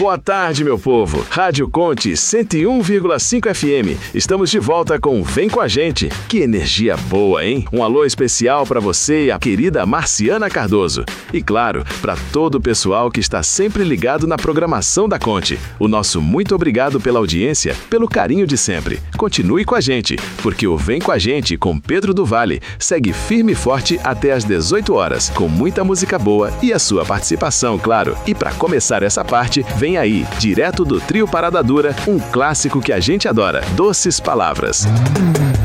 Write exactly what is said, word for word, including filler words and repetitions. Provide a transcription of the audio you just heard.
Boa tarde, meu povo. Rádio Conte cento e um vírgula cinco F M. Estamos de volta com Vem Com a Gente. Que energia boa, hein? Um alô especial para você e a querida Marciana Cardoso. E claro, para todo o pessoal que está sempre ligado na programação da Conte. O nosso muito obrigado pela audiência, pelo carinho de sempre. Continue com a gente, porque o Vem Com a Gente com Pedro do Vale segue firme e forte até às dezoito horas, com muita música boa e a sua participação, claro. E para começar essa parte, vem aí, direto do Trio Parada Dura, um clássico que a gente adora, Doces Palavras.